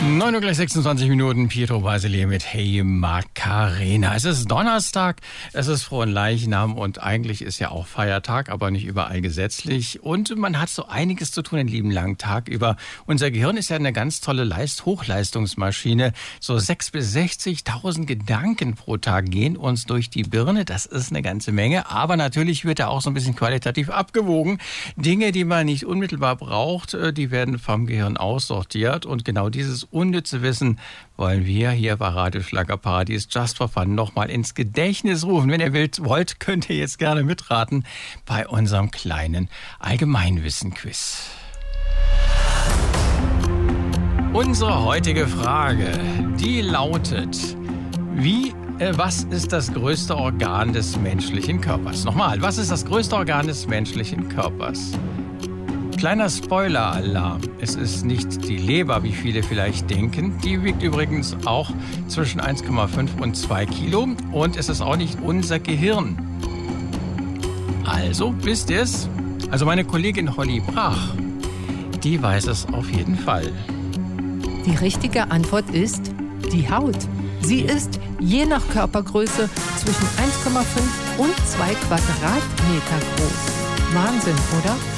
9 Uhr gleich 26 Minuten, Pietro Basile mit Hey Macarena. Es ist Donnerstag, es ist Fronleichnam und eigentlich ist ja auch Feiertag, aber nicht überall gesetzlich. Und man hat so einiges zu tun den lieben langen Tag über. Unser Gehirn ist ja eine ganz tolle Hochleistungsmaschine. So 6.000 bis 60.000 Gedanken pro Tag gehen uns durch die Birne. Das ist eine ganze Menge, aber natürlich wird da auch so ein bisschen qualitativ abgewogen. Dinge, die man nicht unmittelbar braucht, die werden vom Gehirn aussortiert und genau dieses unnütze Wissen wollen wir hier bei Radio Schlagerparadies Just for Fun nochmal ins Gedächtnis rufen. Wenn ihr wollt, könnt ihr jetzt gerne mitraten bei unserem kleinen Allgemeinwissen-Quiz. Unsere heutige Frage, die lautet, was ist das größte Organ des menschlichen Körpers? Nochmal, was ist das größte Organ des menschlichen Körpers? Kleiner Spoiler-Alarm. Es ist nicht die Leber, wie viele vielleicht denken. Die wiegt übrigens auch zwischen 1,5 und 2 Kilo. Und es ist auch nicht unser Gehirn. Also, wisst ihr es? Also meine Kollegin Holly Brach, die weiß es auf jeden Fall. Die richtige Antwort ist die Haut. Sie ist je nach Körpergröße zwischen 1,5 und 2 Quadratmeter groß. Wahnsinn, oder?